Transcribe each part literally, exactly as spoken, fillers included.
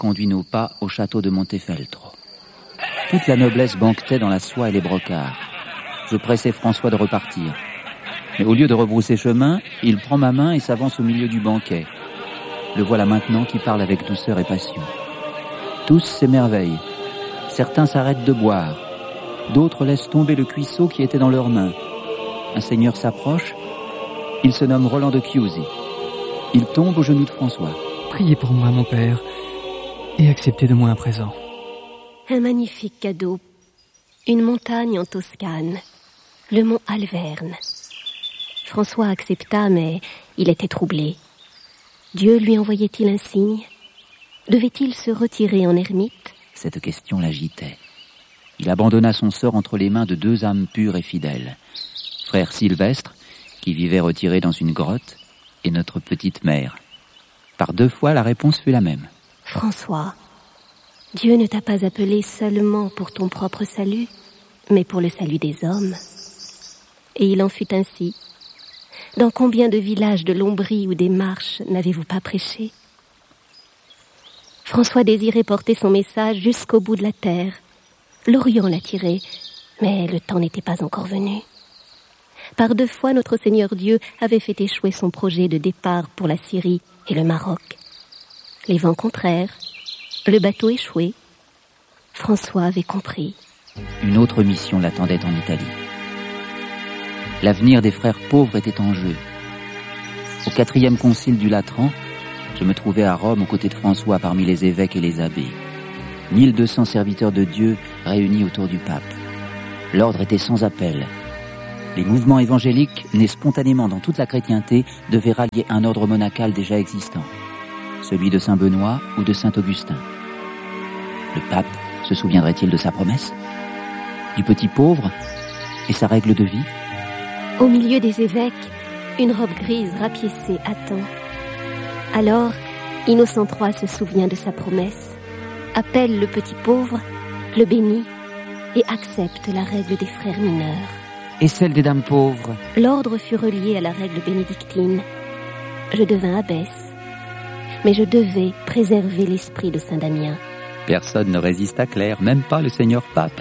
conduit nos pas au château de Montefeltro. Toute la noblesse banquetait dans la soie et les brocarts. Je pressais François de repartir. Mais au lieu de rebrousser chemin, il prend ma main et s'avance au milieu du banquet. Le voilà maintenant qui parle avec douceur et passion. Tous s'émerveillent. Certains s'arrêtent de boire. D'autres laissent tomber le cuisseau qui était dans leurs mains. Un seigneur s'approche. Il se nomme Roland de Chiusi. Il tombe aux genoux de François. Priez pour moi, mon père, et acceptez de moi un présent. Un magnifique cadeau. Une montagne en Toscane. Le mont Alverne. François accepta, mais il était troublé. Dieu lui envoyait-il un signe? Devait-il se retirer en ermite? Cette question l'agitait. Il abandonna son sort entre les mains de deux âmes pures et fidèles. Frère Sylvestre, qui vivait retiré dans une grotte, et notre petite mère. Par deux fois, la réponse fut la même. François, Dieu ne t'a pas appelé seulement pour ton propre salut, mais pour le salut des hommes. Et il en fut ainsi. Dans combien de villages de Lombrie ou des Marches n'avez-vous pas prêché? François désirait porter son message jusqu'au bout de la terre. L'Orient l'attirait, mais le temps n'était pas encore venu. Par deux fois, notre Seigneur Dieu avait fait échouer son projet de départ pour la Syrie et le Maroc. Les vents contraires, le bateau échoué. François avait compris. Une autre mission l'attendait en Italie. L'avenir des frères pauvres était en jeu. Au quatrième concile du Latran, je me trouvais à Rome aux côtés de François parmi les évêques et les abbés. mille deux cents serviteurs de Dieu réunis autour du pape. L'ordre était sans appel. Les mouvements évangéliques, nés spontanément dans toute la chrétienté, devaient rallier un ordre monacal déjà existant, celui de Saint-Benoît ou de Saint-Augustin. Le pape se souviendrait-il de sa promesse? Du petit pauvre et sa règle de vie? Au milieu des évêques, une robe grise rapiécée attend. Alors, Innocent trois se souvient de sa promesse, appelle le petit pauvre, le bénit et accepte la règle des frères mineurs. Et celle des dames pauvres? L'ordre fut relié à la règle bénédictine. Je devins abbesse, mais je devais préserver l'esprit de Saint Damien. Personne ne résiste à Claire, même pas le Seigneur Pape.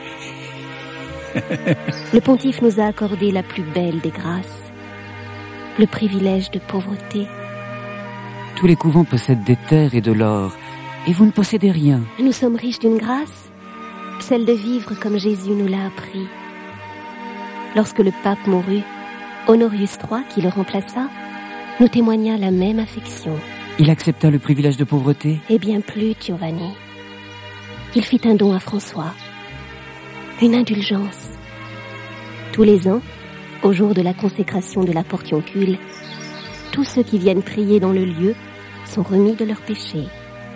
Le pontife nous a accordé la plus belle des grâces, le privilège de pauvreté. Tous les couvents possèdent des terres et de l'or, et vous ne possédez rien. Nous sommes riches d'une grâce, celle de vivre comme Jésus nous l'a appris. Lorsque le pape mourut, Honorius trois, qui le remplaça, nous témoigna la même affection. Il accepta le privilège de pauvreté? Et bien plus, Giovanni. Il fit un don à François. Une indulgence. Tous les ans, au jour de la consécration de la Portioncule, tous ceux qui viennent prier dans le lieu sont remis de leurs péchés.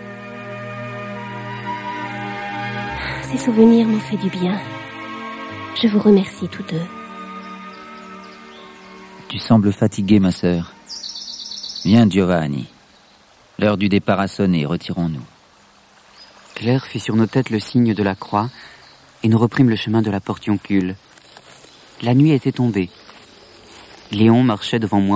Ces souvenirs m'ont fait du bien. Je vous remercie tous deux. Tu sembles fatiguée, ma sœur. Viens, Giovanni. L'heure du départ a sonné, retirons-nous. Claire fit sur nos têtes le signe de la croix, et nous reprîmes le chemin de la Portioncule. La nuit était tombée. Léon marchait devant moi